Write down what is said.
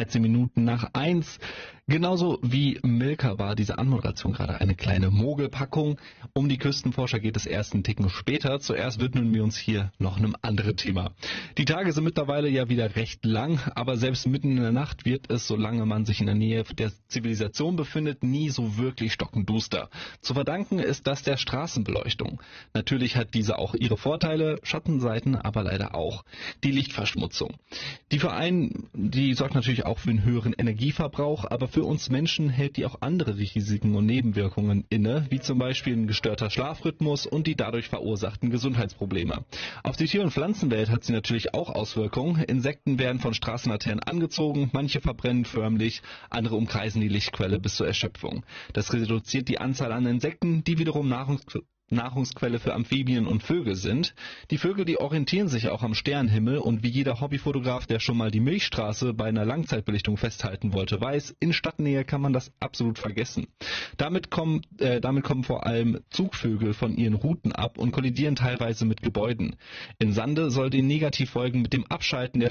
13 Minuten nach 1. Genauso wie Milka war diese Anmoderation gerade eine kleine Mogelpackung. Um die Küstenforscher geht es erst einen Ticken später. Zuerst widmen wir uns hier noch einem anderen Thema. Die Tage sind mittlerweile ja wieder recht lang, aber selbst mitten in der Nacht wird es, solange man sich in der Nähe der Zivilisation befindet, nie so wirklich stockendduster. Zu verdanken ist das der Straßenbeleuchtung. Natürlich hat diese auch ihre Vorteile, Schattenseiten aber leider auch. Die Lichtverschmutzung. Die sorgt natürlich auch für einen höheren Energieverbrauch, aber für uns Menschen hält die auch andere Risiken und Nebenwirkungen inne, wie zum Beispiel ein gestörter Schlafrhythmus und die dadurch verursachten Gesundheitsprobleme. Auf die Tier- und Pflanzenwelt hat sie natürlich auch Auswirkungen. Insekten werden von Straßenlaternen angezogen, manche verbrennen förmlich, andere umkreisen die Lichtquelle bis zur Erschöpfung. Das reduziert die Anzahl an Insekten, die wiederum Nahrungsquelle für Amphibien und Vögel sind. Die Vögel, die orientieren sich auch am Sternenhimmel und wie jeder Hobbyfotograf, der schon mal die Milchstraße bei einer Langzeitbelichtung festhalten wollte, weiß, in Stadtnähe kann man das absolut vergessen. Damit kommen vor allem Zugvögel von ihren Routen ab und kollidieren teilweise mit Gebäuden. In Sande soll den Negativfolgen mit dem Abschalten der